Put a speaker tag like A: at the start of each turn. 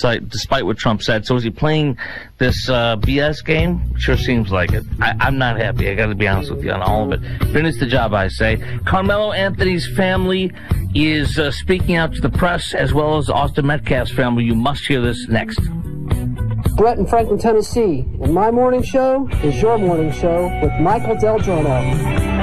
A: despite what Trump said. So is he playing this BS game? Sure seems like it. I'm not happy. I got to be honest with you on all of it. Finish the job, I say. Carmelo Anthony's family is speaking out to the press, as well as Austin Metcalf's family. You must hear this next.
B: Brett in Franklin, Tennessee, and my morning show is your morning show with Michael Del Giorno.